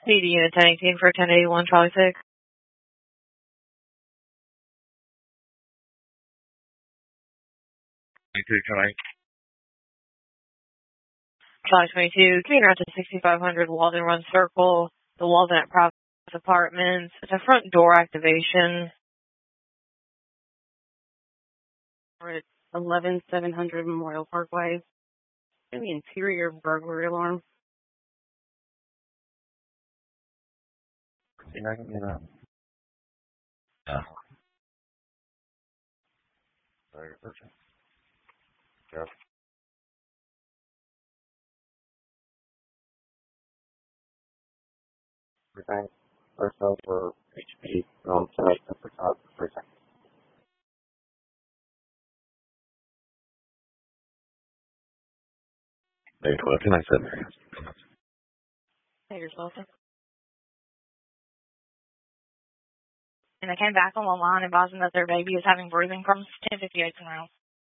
PD Unit 1018 for 1081 Charlie 6. Charlie 22, commuter out to 6500 Walden Run Circle, the Walden at Private Apartments. It's a front door activation. We're at 11700 Memorial Parkway. Maybe interior burglary alarm. Yeah, I can get up. Yeah. Very perfect. Yeah. Everything. First up for HP on site at the top. Everything. Wait, what can I say? Hey, yourself. And they came back on the line advising that their baby is having breathing problems. 1058 around.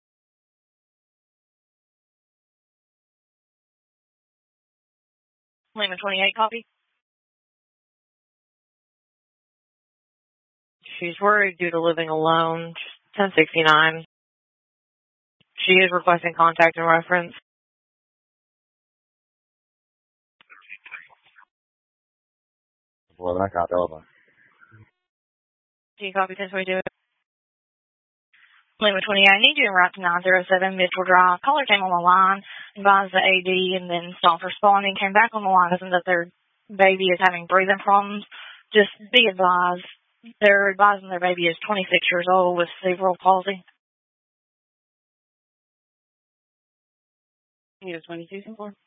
Lima 28 copy. She's worried due to living alone. 1069. She is requesting contact and reference. Well, I got over. Do you copy 1022? Lima 28, I need you to route to 907 Mitchell Drive. Caller came on the line, advised the AD, and then stopped responding. Came back on the line, saying that their baby is having breathing problems. Just be advised. They're advising their baby is 26 years old with cerebral palsy. You just 22 for?